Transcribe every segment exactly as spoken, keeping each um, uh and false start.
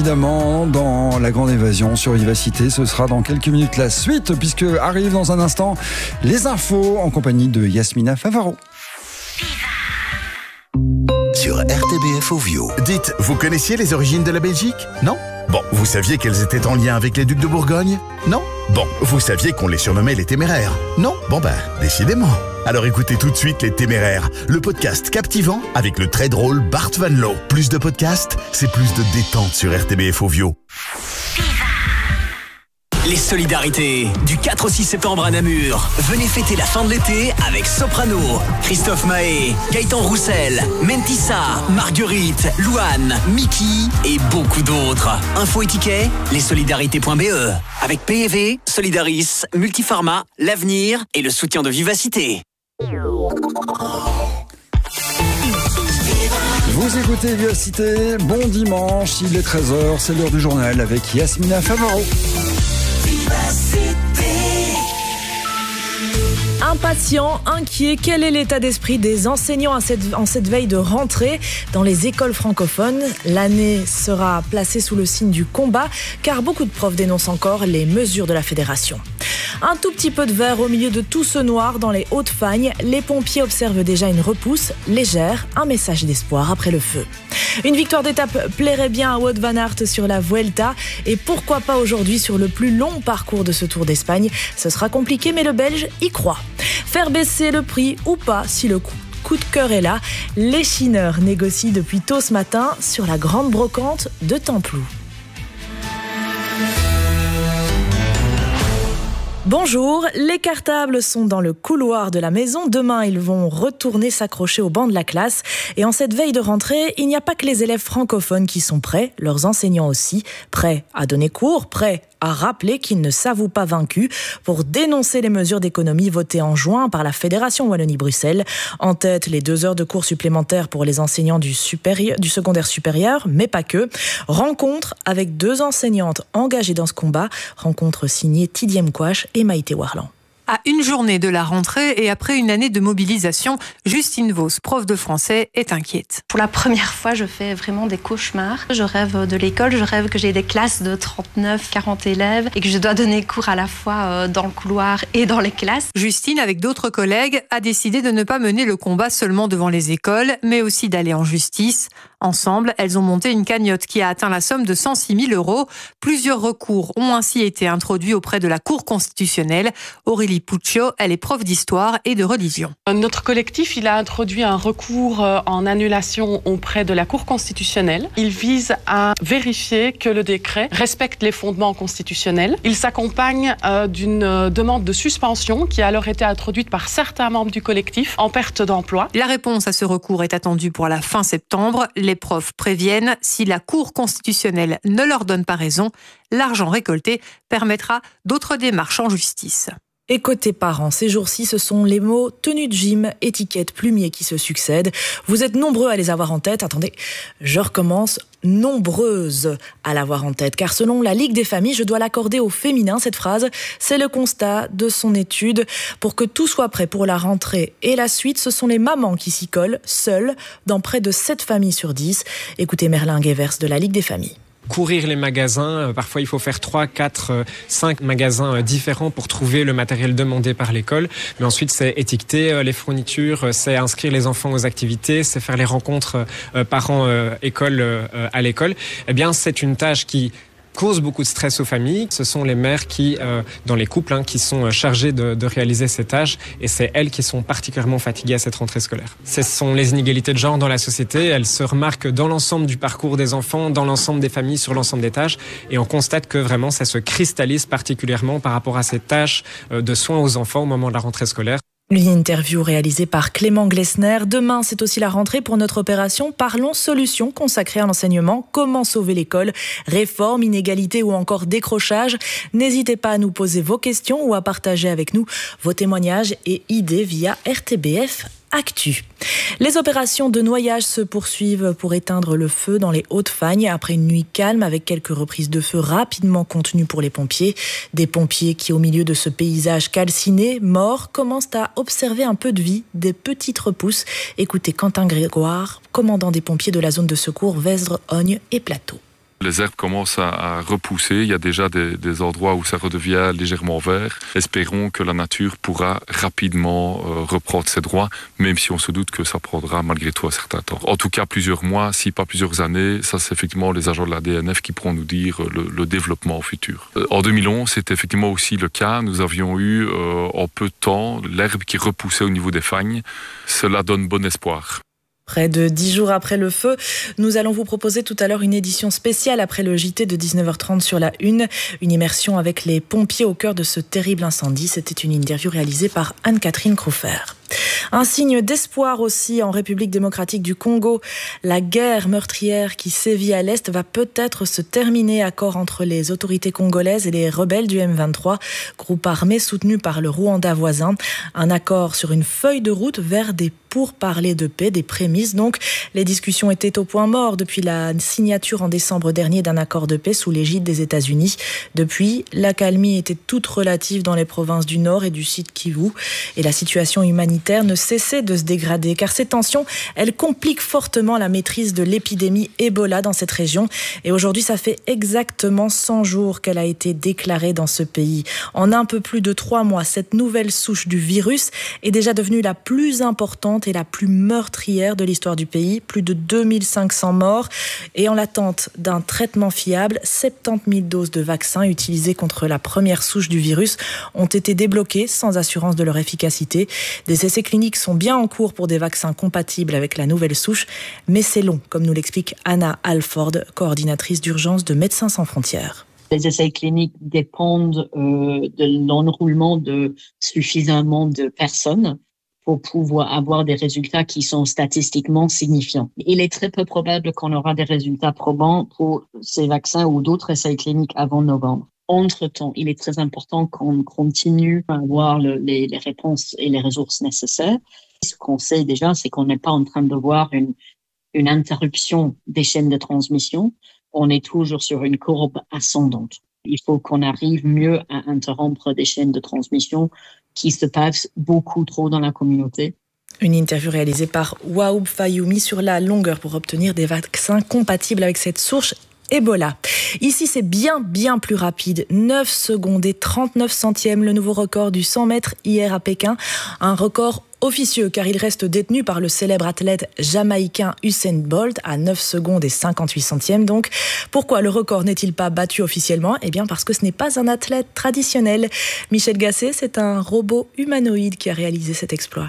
évidemment, dans La Grande Évasion sur Vivacité. Ce sera dans quelques minutes la suite, puisque arrive dans un instant les infos en compagnie de Yasmina Favaro. Sur R T B F Ovio. Dites, vous connaissiez les origines de la Belgique? Non? Bon, vous saviez qu'elles étaient en lien avec les ducs de Bourgogne? Non? Bon, vous saviez qu'on les surnommait les Téméraires? Non? Bon ben, décidément. Alors écoutez tout de suite Les Téméraires, le podcast captivant avec le très drôle Bart Van Loo. Plus de podcasts, c'est plus de détente sur R T B F Ovio. Les solidarités, du quatre au six septembre à Namur. Venez fêter la fin de l'été avec Soprano, Christophe Mahé, Gaëtan Roussel, Mentissa, Marguerite, Louane, Mickey et beaucoup d'autres. Info et tickets, lessolidarités point b e. Avec P E V, Solidaris, Multiformat, l'Avenir et le soutien de Vivacité. Vous écoutez Vivacité, bon dimanche, il est treize heures, c'est l'heure du journal avec Yasmina Favaro. Impatients, inquiets, quel est l'état d'esprit des enseignants à cette, en cette veille de rentrée dans les écoles francophones? L'année sera placée sous le signe du combat, car beaucoup de profs dénoncent encore les mesures de la fédération. Un tout petit peu de vert au milieu de tout ce noir dans les Hauts-de-Fagne, les pompiers observent déjà une repousse légère, un message d'espoir après le feu. Une victoire d'étape plairait bien à Wout van Aert sur la Vuelta et pourquoi pas aujourd'hui sur le plus long parcours de ce Tour d'Espagne. Ce sera compliqué mais le Belge y croit. Faire baisser le prix ou pas si le coup coup de cœur est là. Les chineurs négocient depuis tôt ce matin sur la grande brocante de Templou. Bonjour, les cartables sont dans le couloir de la maison. Demain, ils vont retourner s'accrocher au banc de la classe. Et en cette veille de rentrée, il n'y a pas que les élèves francophones qui sont prêts, leurs enseignants aussi, prêts à donner cours, prêts à rappeler qu'ils ne s'avouent pas vaincus pour dénoncer les mesures d'économie votées en juin par la Fédération Wallonie-Bruxelles. En tête, les deux heures de cours supplémentaires pour les enseignants du, supérieur, du secondaire supérieur, mais pas que. Rencontre avec deux enseignantes engagées dans ce combat. Rencontre signée Tidiem Kouache et Maïté Warlan. À une journée de la rentrée et après une année de mobilisation, Justine Vos, prof de français, est inquiète. Pour la première fois, je fais vraiment des cauchemars. Je rêve de l'école, je rêve que j'ai des classes de trente-neuf, quarante élèves et que je dois donner cours à la fois dans le couloir et dans les classes. Justine, avec d'autres collègues, a décidé de ne pas mener le combat seulement devant les écoles, mais aussi d'aller en justice. Ensemble, elles ont monté une cagnotte qui a atteint la somme de cent six mille euros. Plusieurs recours ont ainsi été introduits auprès de la Cour constitutionnelle. Aurélie Puccio, elle est prof d'histoire et de religion. Notre collectif, il a introduit un recours en annulation auprès de la Cour constitutionnelle. Il vise à vérifier que le décret respecte les fondements constitutionnels. Il s'accompagne euh, d'une demande de suspension qui a alors été introduite par certains membres du collectif en perte d'emploi. La réponse à ce recours est attendue pour la fin septembre. Les profs préviennent, si la Cour constitutionnelle ne leur donne pas raison, l'argent récolté permettra d'autres démarches en justice. Et côté parents, ces jours-ci, ce sont les mots tenue de gym, étiquette, plumier qui se succèdent. Vous êtes nombreux à les avoir en tête. Attendez, je recommence. Nombreuses à l'avoir en tête. Car selon la Ligue des familles, je dois l'accorder au féminin, cette phrase. C'est le constat de son étude. Pour que tout soit prêt pour la rentrée et la suite, ce sont les mamans qui s'y collent, seules, dans près de sept familles sur dix. Écoutez Merlin Guevers de la Ligue des familles. Courir les magasins, parfois il faut faire trois, quatre, cinq magasins différents pour trouver le matériel demandé par l'école. Mais ensuite c'est étiqueter les fournitures, c'est inscrire les enfants aux activités, c'est faire les rencontres parents-école à l'école. Eh bien c'est une tâche qui cause beaucoup de stress aux familles. Ce sont les mères qui, euh, dans les couples, hein, qui sont chargées de, de réaliser ces tâches et c'est elles qui sont particulièrement fatiguées à cette rentrée scolaire. Ce sont les inégalités de genre dans la société. Elles se remarquent dans l'ensemble du parcours des enfants, dans l'ensemble des familles, sur l'ensemble des tâches et on constate que vraiment ça se cristallise particulièrement par rapport à ces tâches de soins aux enfants au moment de la rentrée scolaire. Une interview réalisée par Clément Glessner. Demain, c'est aussi la rentrée pour notre opération Parlons Solutions consacrée à l'enseignement. Comment sauver l'école? Réforme, inégalité ou encore décrochage? N'hésitez pas à nous poser vos questions ou à partager avec nous vos témoignages et idées via R T B F Actu. Les opérations de noyage se poursuivent pour éteindre le feu dans les Hauts-de-Fagne après une nuit calme avec quelques reprises de feu rapidement contenues pour les pompiers. Des pompiers qui, au milieu de ce paysage calciné, mort, commencent à observer un peu de vie, des petites repousses. Écoutez Quentin Grégoire, commandant des pompiers de la zone de secours Vesdre, Ogne et Plateau. Les herbes commencent à, à repousser. Il y a déjà des, des endroits où ça redevient légèrement vert. Espérons que la nature pourra rapidement euh, reprendre ses droits, même si on se doute que ça prendra malgré tout un certain temps. En tout cas, plusieurs mois, si pas plusieurs années. Ça, c'est effectivement les agents de la D N F qui pourront nous dire le, le développement futur. Euh, en deux mille onze, c'était effectivement aussi le cas. Nous avions eu euh, en peu de temps l'herbe qui repoussait au niveau des fagnes. Cela donne bon espoir. Près de dix jours après le feu, nous allons vous proposer tout à l'heure une édition spéciale après le J T de dix-neuf heures trente sur la Une. Une immersion avec les pompiers au cœur de ce terrible incendie. C'était une interview réalisée par Anne-Catherine Croufer. Un signe d'espoir aussi en République démocratique du Congo. La guerre meurtrière qui sévit à l'Est va peut-être se terminer. Accord entre les autorités congolaises et les rebelles du M vingt-trois, groupe armé soutenu par le Rwanda voisin. Un accord sur une feuille de route vers des pourparlers de paix, des prémices. Donc, les discussions étaient au point mort depuis la signature en décembre dernier d'un accord de paix sous l'égide des États-Unis. Depuis, l'accalmie était toute relative dans les provinces du Nord et du Sud Kivu. Et la situation humanitaire ne cessait de se dégrader, car ces tensions, elles compliquent fortement la maîtrise de l'épidémie Ebola dans cette région. Et aujourd'hui, ça fait exactement cent jours qu'elle a été déclarée dans ce pays. En un peu plus de trois mois, cette nouvelle souche du virus est déjà devenue la plus importante et la plus meurtrière de l'histoire du pays. Plus de deux mille cinq cents morts. Et en l'attente d'un traitement fiable, soixante-dix mille doses de vaccins utilisées contre la première souche du virus ont été débloquées sans assurance de leur efficacité. Des essais cliniques sont bien en cours pour des vaccins compatibles avec la nouvelle souche, mais c'est long, comme nous l'explique Anna Alford, coordinatrice d'urgence de Médecins sans frontières. Les essais cliniques dépendent euh, de l'enroulement de suffisamment de personnes pour pouvoir avoir des résultats qui sont statistiquement signifiants. Il est très peu probable qu'on aura des résultats probants pour ces vaccins ou d'autres essais cliniques avant novembre. Entre-temps, il est très important qu'on continue à avoir le, les, les réponses et les ressources nécessaires. Ce qu'on sait déjà, c'est qu'on n'est pas en train de voir une, une interruption des chaînes de transmission. On est toujours sur une courbe ascendante. Il faut qu'on arrive mieux à interrompre des chaînes de transmission qui se passent beaucoup trop dans la communauté. Une interview réalisée par Waoub Fayoumi sur la longueur pour obtenir des vaccins compatibles avec cette souche Ebola. Ici, c'est bien, bien plus rapide. neuf secondes et trente-neuf centièmes, le nouveau record du cent mètres hier à Pékin. Un record officieux, car il reste détenu par le célèbre athlète jamaïcain Usain Bolt à neuf secondes et cinquante-huit centièmes. Donc, pourquoi le record n'est-il pas battu officiellement ? Eh bien, parce que ce n'est pas un athlète traditionnel. Michel Gasset, c'est un robot humanoïde qui a réalisé cet exploit.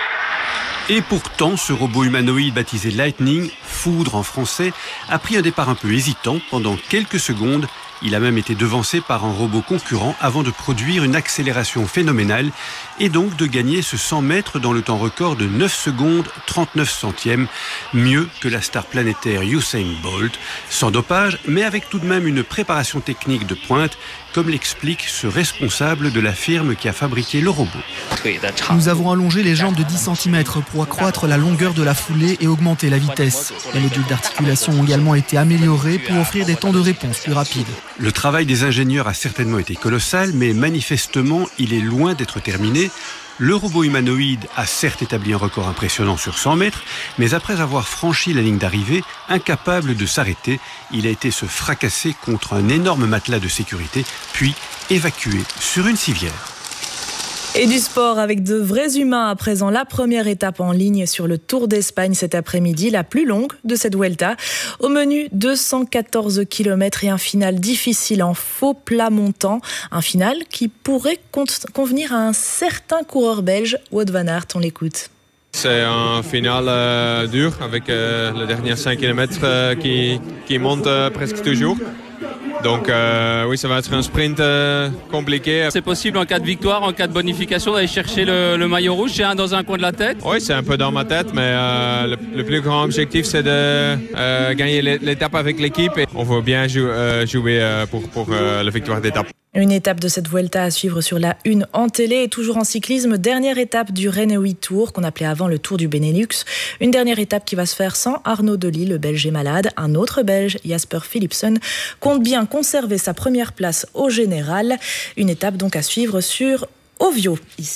Et pourtant, ce robot humanoïde baptisé Lightning, foudre en français, a pris un départ un peu hésitant pendant quelques secondes. Il a même été devancé par un robot concurrent avant de produire une accélération phénoménale et donc de gagner ce cent mètres dans le temps record de neuf secondes trente-neuf centièmes, mieux que la star planétaire Usain Bolt, sans dopage, mais avec tout de même une préparation technique de pointe, comme l'explique ce responsable de la firme qui a fabriqué le robot. Nous avons allongé les jambes de dix centimètres pour accroître la longueur de la foulée et augmenter la vitesse. Les modules d'articulation ont également été améliorés pour offrir des temps de réponse plus rapides. Le travail des ingénieurs a certainement été colossal, mais manifestement, il est loin d'être terminé. Le robot humanoïde a certes établi un record impressionnant sur cent mètres, mais après avoir franchi la ligne d'arrivée, incapable de s'arrêter, il a été se fracasser contre un énorme matelas de sécurité, puis évacué sur une civière. Et du sport avec de vrais humains à présent. La première étape en ligne sur le Tour d'Espagne cet après-midi, la plus longue de cette Vuelta. Au menu, deux cent quatorze kilomètres et un final difficile en faux plat montant. Un final qui pourrait convenir à un certain coureur belge, Wout van Aert. On l'écoute. C'est un final euh, dur avec euh, les derniers cinq kilomètres euh, qui, qui montent euh, presque toujours. Donc euh, oui, ça va être un sprint euh, compliqué. C'est possible en cas de victoire, en cas de bonification, d'aller chercher le, le maillot rouge. C'est un dans un coin de la tête. Oui, c'est un peu dans ma tête, mais euh, le, le plus grand objectif, c'est de euh, gagner l'étape avec l'équipe. Et on veut bien jou- euh, jouer euh, pour, pour euh, la victoire d'étape. Une étape de cette Vuelta à suivre sur la Une en télé et toujours en cyclisme. Dernière étape du Renault Tour, qu'on appelait avant le Tour du Benelux. Une dernière étape qui va se faire sans Arnaud Delis, le Belge est malade. Un autre Belge, Jasper Philipsen, compte bien conserver sa première place au général. Une étape donc à suivre sur Ovio, ici.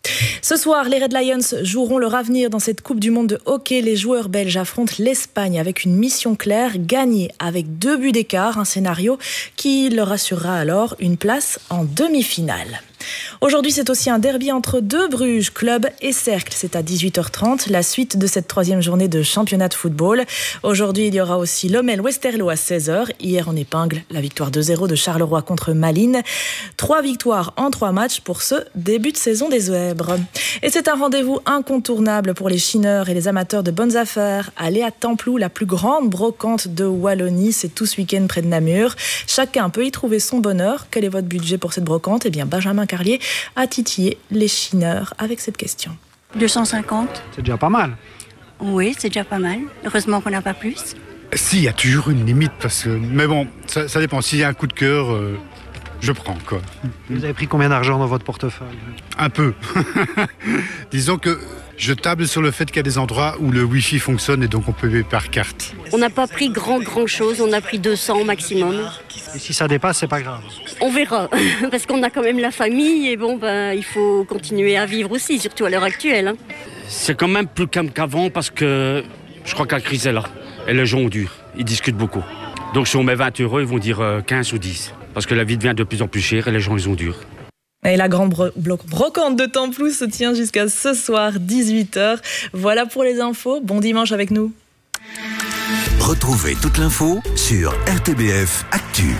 Ce soir, les Red Lions joueront leur avenir dans cette Coupe du Monde de hockey. Les joueurs belges affrontent l'Espagne avec une mission claire, gagner avec deux buts d'écart, un scénario qui leur assurera alors une place en demi-finale. Aujourd'hui, c'est aussi un derby entre deux Bruges, Club et Cercle. C'est à dix-huit heures trente, la suite de cette troisième journée de championnat de football. Aujourd'hui, il y aura aussi Lommel-Westerlo à seize heures. Hier, en épingle, la victoire deux zéro de Charleroi contre Malines. Trois victoires en trois matchs pour ce début de saison des Zèbres. Et c'est un rendez-vous incontournable pour les chineurs et les amateurs de bonnes affaires. Aller à Templou, la plus grande brocante de Wallonie. C'est tout ce week-end près de Namur. Chacun peut y trouver son bonheur. Quel est votre budget pour cette brocante ? Eh bien, Benjamin Carlier a titillé les chineurs avec cette question. deux cent cinquante. C'est déjà pas mal. Oui, c'est déjà pas mal. Heureusement qu'on n'a pas plus. Si, il y a toujours une limite, parce que... Mais bon, ça, ça dépend. S'il y a un coup de cœur, euh, je prends, quoi. Vous avez pris combien d'argent dans votre portefeuille ? Un peu. Disons que je table sur le fait qu'il y a des endroits où le Wi-Fi fonctionne et donc on peut payer par carte. On n'a pas pris grand, grand chose. On a pris deux cents au maximum. Et si ça dépasse, c'est pas grave. On verra, parce qu'on a quand même la famille et bon, ben, il faut continuer à vivre aussi, surtout à l'heure actuelle. Hein. C'est quand même plus calme qu'avant parce que je crois que la crise est là. Et les gens ont dur, ils discutent beaucoup. Donc si on met vingt euros, ils vont dire quinze ou dix. Parce que la vie devient de plus en plus chère et les gens, ils ont dur. Et la grande bro- bro- brocante de Templou se tient jusqu'à ce soir, dix-huit heures. Voilà pour les infos. Bon dimanche avec nous. Retrouvez toute l'info sur R T B F Actu.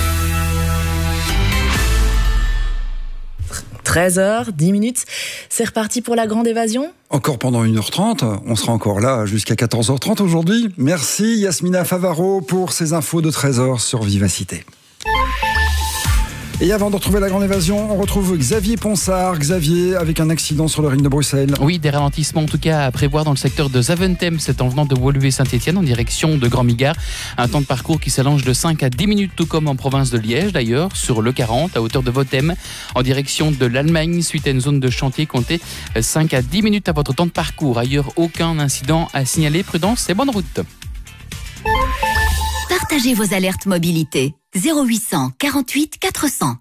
treize heures, dix minutes. C'est reparti pour la grande évasion. Encore pendant une heure trente, on sera encore là jusqu'à quatorze heures trente aujourd'hui. Merci Yasmina Favaro pour ces infos de treize heures sur Vivacité. Et avant de retrouver la grande évasion, on retrouve Xavier Ponsard. Xavier, avec un accident sur le ring de Bruxelles. Oui, des ralentissements en tout cas à prévoir dans le secteur de Zaventem. C'est en venant de Woluwe-Saint-Étienne en direction de Grand-Migard. Un temps de parcours qui s'allonge de cinq à dix minutes, tout comme en province de Liège d'ailleurs, sur le quarante à hauteur de Votem. En direction de l'Allemagne, suite à une zone de chantier, comptez cinq à dix minutes à votre temps de parcours. Ailleurs, aucun incident à signaler. Prudence et bonne route. Partagez vos alertes mobilité. zéro huit cent quarante-huit quatre cents.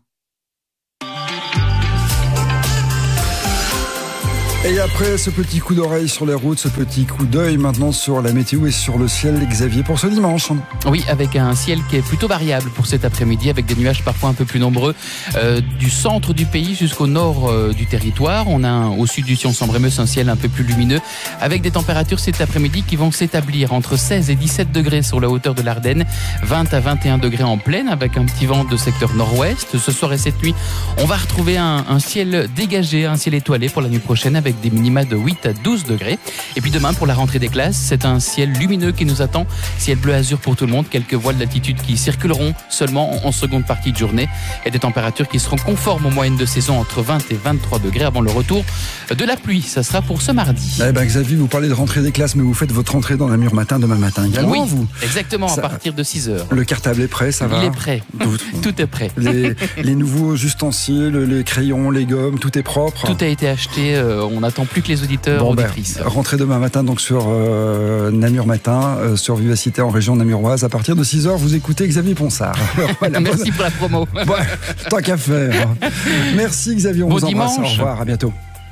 Et après ce petit coup d'oreille sur les routes, ce petit coup d'œil maintenant sur la météo et sur le ciel, Xavier, pour ce dimanche. Oui, avec un ciel qui est plutôt variable pour cet après-midi, avec des nuages parfois un peu plus nombreux euh, du centre du pays jusqu'au nord euh, du territoire. On a un, au sud du Sion-Sambre-Meuse un ciel un peu plus lumineux, avec des températures cet après-midi qui vont s'établir entre seize et dix-sept degrés sur la hauteur de l'Ardenne, vingt à vingt et un degrés en plaine, avec un petit vent de secteur nord-ouest. Ce soir et cette nuit, on va retrouver un, un ciel dégagé, un ciel étoilé pour la nuit prochaine, avec des minima de huit à douze degrés. Et puis demain, pour la rentrée des classes, c'est un ciel lumineux qui nous attend. Ciel bleu azur pour tout le monde. Quelques voiles d'altitude qui circuleront seulement en seconde partie de journée. Et des températures qui seront conformes aux moyennes de saison entre vingt et vingt-trois degrés avant le retour de la pluie. Ça sera pour ce mardi. Eh ben Xavier, vous parlez de rentrée des classes, mais vous faites votre rentrée dans Namur matin demain matin également, oui, vous. Exactement, ça, à partir de six heures. Le cartable est prêt, ça va? Il est prêt. Tout, tout est prêt. Les, les nouveaux ustensiles, les crayons, les gommes, tout est propre. Tout a été acheté. Euh, on n'attend plus que les auditeurs, bon, auditrices. Ben, rentrez demain matin donc sur euh, Namur Matin, euh, sur Vivacité en région namuroise. À partir de six heures, vous écoutez Xavier Ponsard. Voilà, merci bonne... pour la promo. Bon, tant qu'à faire. Merci Xavier, on bon vous embrasse. Dimanche. Au revoir, à bientôt.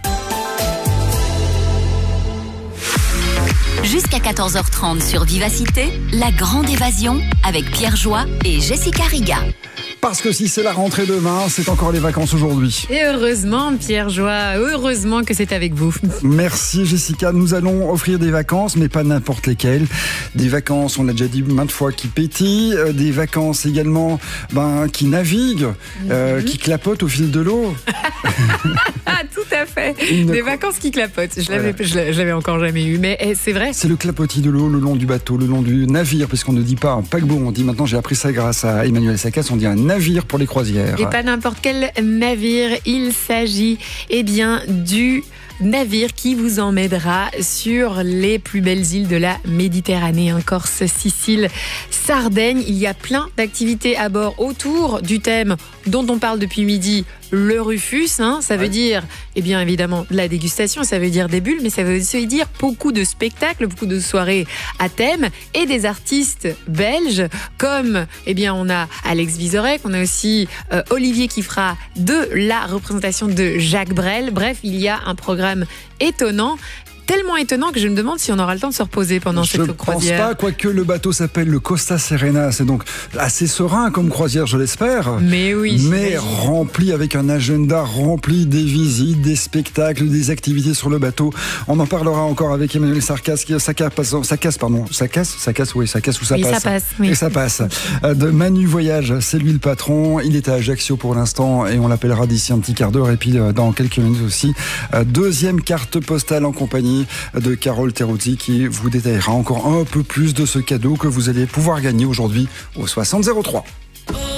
Jusqu'à quatorze heures trente sur Vivacité, la grande évasion avec Pierre Joie et Jessica Riga. Parce que si c'est la rentrée demain, c'est encore les vacances aujourd'hui. Et heureusement, Pierre Joie, heureusement que c'est avec vous. Merci Jessica. Nous allons offrir des vacances, mais pas n'importe lesquelles. Des vacances, on l'a déjà dit maintes fois, qui pétillent. Des vacances également ben, qui naviguent, mm-hmm. euh, qui clapotent au fil de l'eau. Ah, tout à fait. Une... Des vacances qui clapotent. Je l'avais, voilà. je l'avais encore jamais eu, mais c'est vrai. C'est le clapotis de l'eau le long du bateau, le long du navire, parce qu'on ne dit pas un paquebot. On dit maintenant, j'ai appris ça grâce à Emmanuel Sakas, on dit un navire pour les croisières. Et pas n'importe quel navire. Il s'agit eh bien du navire qui vous emmènera sur les plus belles îles de la Méditerranée, hein, Corse, Sicile, Sardaigne. Il y a plein d'activités à bord autour du thème dont on parle depuis midi, le Rufus. Hein, ça veut ouais. dire, eh bien évidemment, de la dégustation, ça veut dire des bulles, mais ça veut aussi dire beaucoup de spectacles, beaucoup de soirées à thème et des artistes belges comme, eh bien, on a Alex Vizorek, on a aussi euh, Olivier qui fera de la représentation de Jacques Brel. Bref, il y a un programme étonnant. Tellement étonnant que je me demande si on aura le temps de se reposer pendant je cette croisière. Je pense pas, quoique le bateau s'appelle le Costa Serena. C'est donc assez serein comme croisière, je l'espère. Mais oui. Mais rempli avec un agenda rempli des visites, des spectacles, des activités sur le bateau. On en parlera encore avec Emmanuel Sarkas. Ça casse, ça casse, pardon. Ça casse, ça casse, oui, ça casse ou ça oui, passe. Ça passe oui. Et ça passe. De Manu Voyage, c'est lui le patron. Il est à Ajaccio pour l'instant et on l'appellera d'ici un petit quart d'heure. Et puis dans quelques minutes aussi, deuxième carte postale en compagnie de Carole Terrotti qui vous détaillera encore un peu plus de ce cadeau que vous allez pouvoir gagner aujourd'hui au soixante zéro trois.